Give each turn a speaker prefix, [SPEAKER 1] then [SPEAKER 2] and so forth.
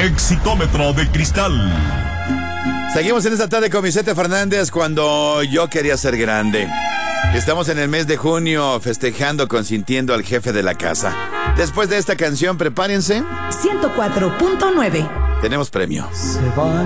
[SPEAKER 1] Exitómetro de cristal.
[SPEAKER 2] Seguimos en esta tarde con Vicente Fernández, Cuando yo quería ser grande. Estamos en el mes de junio festejando, consintiendo al jefe de la casa. Después de esta canción, prepárense.
[SPEAKER 3] 104.9.
[SPEAKER 2] Tenemos premio.
[SPEAKER 4] Se van